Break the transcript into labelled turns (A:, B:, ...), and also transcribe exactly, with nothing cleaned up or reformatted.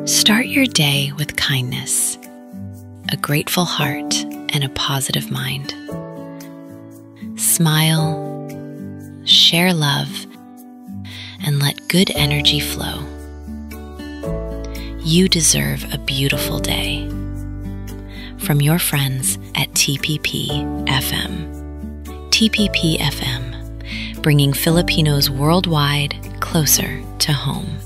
A: Start your day with kindness, a grateful heart, and a positive mind. Smile, share love, and let good energy flow. You deserve a beautiful day. From your friends at T P P F M. T P P F M, bringing Filipinos worldwide closer to home.